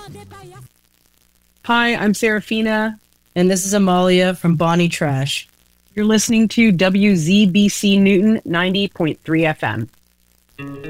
Hi, I'm Serafina. And this is Amalia from Bonnie Trash. You're listening to WZBC Newton 90.3 FM.